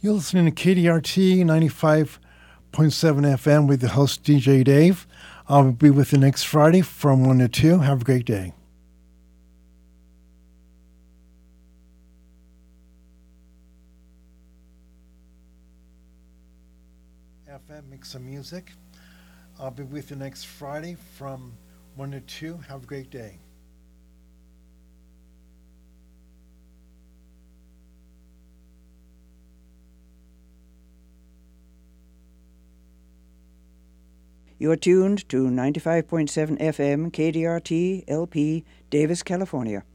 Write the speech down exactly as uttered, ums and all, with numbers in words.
You're listening to K D R T ninety-five point seven F M with the host D J Dave. I'll be with you next Friday from one to two. Have a great day. F M, make some music. I'll be with you next Friday from one to two. Have a great day. You are tuned to ninety-five point seven F M K D R T L P, Davis, California.